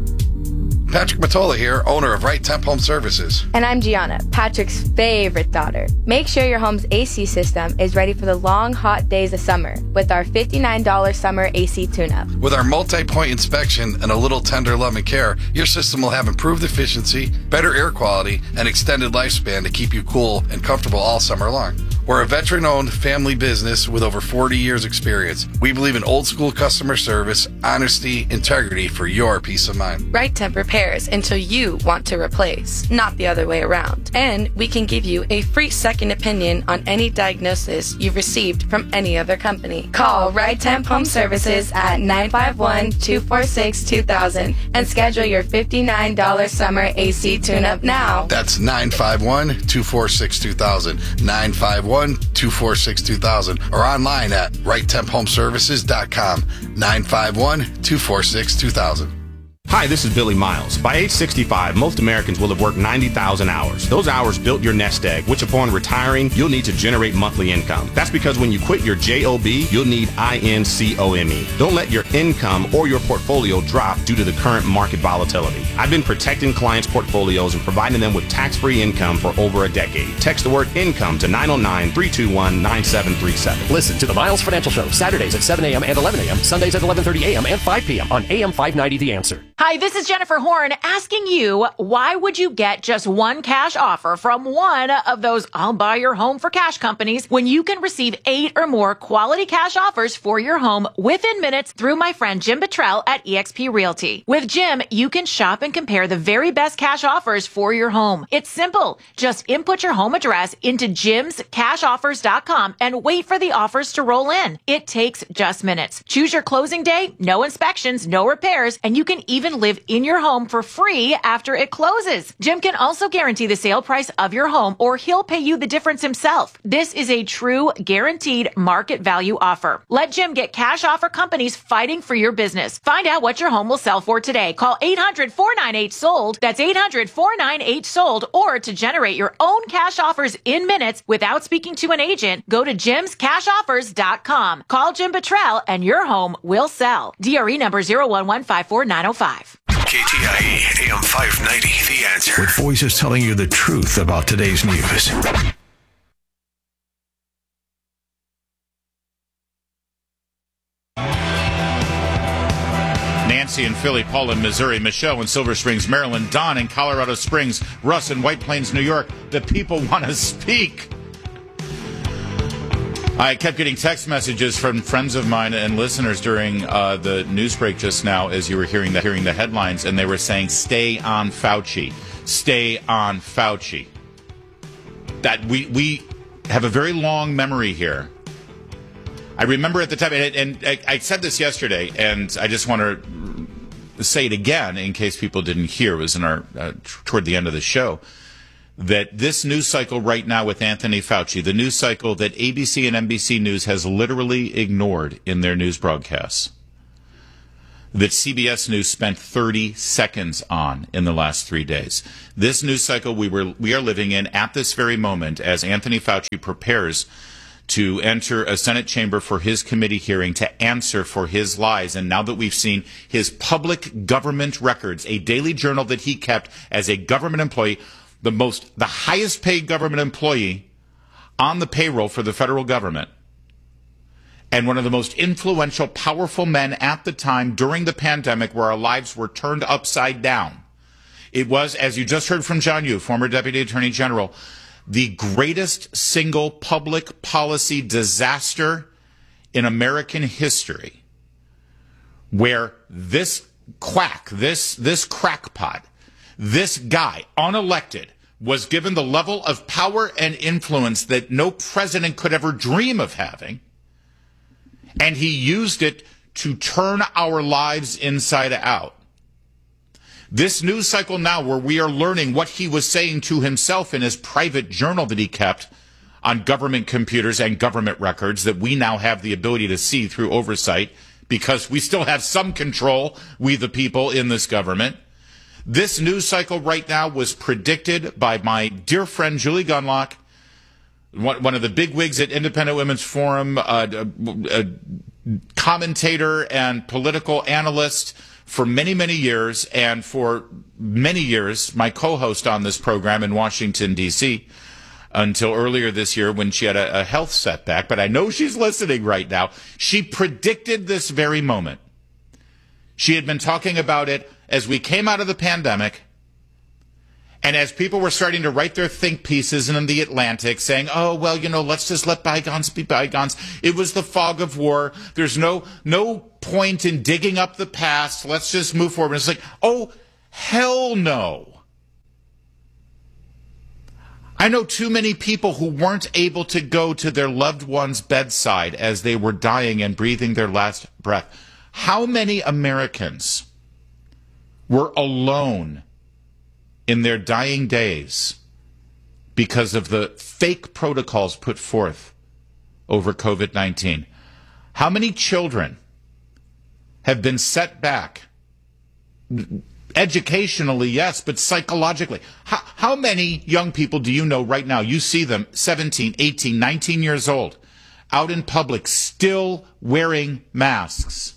S18: Patrick Matola here, owner of Right Temp Home Services.
S19: And I'm Gianna, Patrick's favorite daughter. Make sure your home's AC system is ready for the long, hot days of summer with our $59 summer AC tune-up.
S18: With our multi-point inspection and a little tender love and care, your system will have improved efficiency, better air quality, and extended lifespan to keep you cool and comfortable all summer long. We're a veteran-owned family business with over 40 years experience. We believe in old-school customer service, honesty, integrity for your peace of mind.
S19: Right Temp repairs until you want to replace, not the other way around. And we can give you a free second opinion on any diagnosis you've received from any other company. Call Right Temp Home Services at 951-246-2000 and schedule your $59 summer AC tune-up now.
S18: That's 951-246-2000, 951-246-2000, or online at righttemphomeservices.com, 951-246-2000.
S20: Hi, this is Billy Miles. By age 65, most Americans will have worked 90,000 hours. Those hours built your nest egg, which upon retiring, you'll need to generate monthly income. That's because when you quit your JOB, you'll need INCOME. Don't let your income or your portfolio drop due to the current market volatility. I've been protecting clients' portfolios and providing them with tax-free income for over a decade. Text the word income to 909-321-9737.
S27: Listen to the Miles Financial Show, Saturdays at 7 a.m. and 11 a.m., Sundays at 11:30 a.m. and 5 p.m. on AM 590 The Answer.
S3: Hi, this is Jennifer Horn asking you, why would you get just one cash offer from one of those I'll buy your home for cash companies when you can receive 8 or more quality cash offers for your home within minutes through my friend Jim Bottrell at eXp Realty? With Jim, you can shop and compare the very best cash offers for your home. It's simple. Just input your home address into jimscashoffers.com and wait for the offers to roll in. It takes just minutes. Choose your closing day, no inspections, no repairs, and you can even live in your home for free after it closes. Jim can also guarantee the sale price of your home, or he'll pay you the difference himself. This is a true guaranteed market value offer. Let Jim get cash offer companies fighting for your business. Find out what your home will sell for today. Call 800-498-SOLD. That's 800-498-SOLD. Or to generate your own cash offers in minutes without speaking to an agent, go to jimscashoffers.com. Call Jim Bottrell and your home will sell. DRE number 01154-905.
S10: KTIE AM 590, The Answer. With voices telling you the truth about today's news.
S2: Nancy in Philly, Paul in Missouri, Michelle in Silver Springs, Maryland, Don in Colorado Springs, Russ in White Plains, New York. The people want to speak. I kept getting text messages from friends of mine and listeners during the news break just now as you were hearing the headlines, and they were saying, stay on Fauci. Stay on Fauci. That we have a very long memory here. I remember at the time, and I said this yesterday, and I just want to say it again in case people didn't hear. It was in our toward the end of the show. That this news cycle right now with Anthony Fauci, the news cycle that ABC and NBC News has literally ignored in their news broadcasts, that CBS News spent 30 seconds on in the last 3 days. This news cycle we are living in at this very moment as Anthony Fauci prepares to enter a Senate chamber for his committee hearing to answer for his lies. And now that we've seen his public government records, a daily journal that he kept as a government employee, the highest paid government employee on the payroll for the federal government, and one of the most influential, powerful men at the time during the pandemic where our lives were turned upside down. It was, as you just heard from John Yoo, former Deputy Attorney General, the greatest single public policy disaster in American history, where this quack, this crackpot, this guy, unelected, was given the level of power and influence that no president could ever dream of having, and he used it to turn our lives inside out. This news cycle now where we are learning what he was saying to himself in his private journal that he kept on government computers and government records that we now have the ability to see through oversight because we still have some control, we the people in this government. This news cycle right now was predicted by my dear friend Julie Gunlock, one of the big wigs at Independent Women's Forum, a commentator and political analyst for many, many years, and for many years, my co-host on this program in Washington, D.C., until earlier this year when she had a health setback. But I know she's listening right now. She predicted this very moment. She had been talking about it as we came out of the pandemic, and as people were starting to write their think pieces in the Atlantic saying, oh, well, let's just let bygones be bygones. It was the fog of war. There's no point in digging up the past. Let's just move forward. And it's like, oh, hell no. I know too many people who weren't able to go to their loved one's bedside as they were dying and breathing their last breath. How many Americans were alone in their dying days because of the fake protocols put forth over COVID-19? How many children have been set back? Educationally, yes, but psychologically. How many young people do you know right now? You see them 17, 18, 19 years old, out in public, still wearing masks,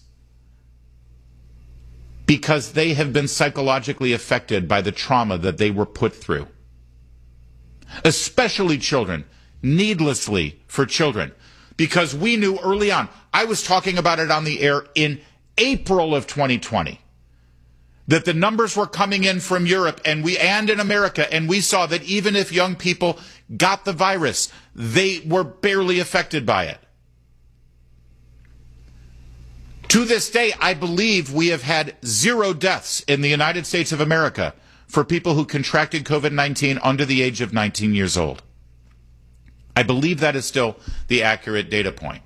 S2: because they have been psychologically affected by the trauma that they were put through. Especially children, needlessly for children, because we knew early on, I was talking about it on the air in April of 2020, that the numbers were coming in from Europe and in America, and we saw that even if young people got the virus, they were barely affected by it. To this day, I believe we have had 0 deaths in the United States of America for people who contracted COVID-19 under the age of 19 years old. I believe that is still the accurate data point.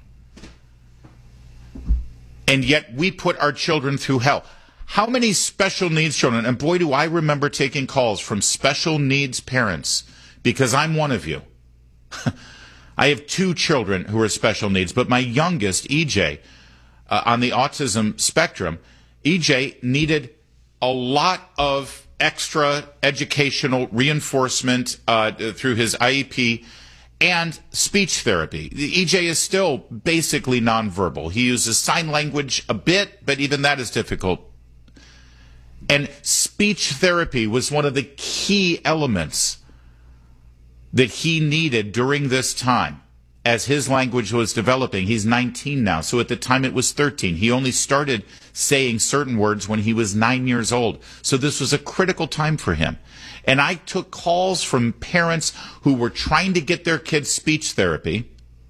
S2: And yet we put our children through hell. How many special needs children, and boy, do I remember taking calls from special needs parents, because I'm one of you. I have 2 children who are special needs, but my youngest, EJ, on the autism spectrum, EJ needed a lot of extra educational reinforcement through his IEP and speech therapy. EJ is still basically nonverbal. He uses sign language a bit, but even that is difficult. And speech therapy was one of the key elements that he needed during this time. as his language was developing. He's 19 now, so at the time it was 13. He only started saying certain words when he was 9 years old. So this was a critical time for him. And I took calls from parents who were trying to get their kids speech therapy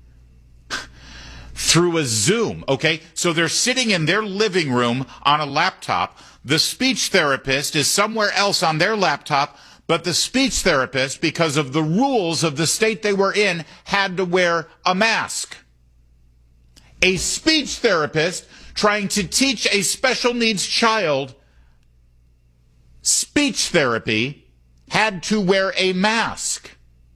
S2: through a Zoom, okay? So they're sitting in their living room on a laptop. The speech therapist is somewhere else on their laptop, but the speech therapist, because of the rules of the state they were in, had to wear a mask. A speech therapist trying to teach a special needs child speech therapy had to wear a mask.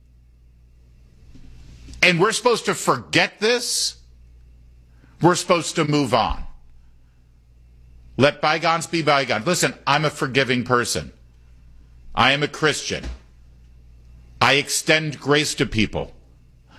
S2: And we're supposed to forget this? We're supposed to move on. Let bygones be bygones. Listen, I'm a forgiving person. I am a Christian. I extend grace to people.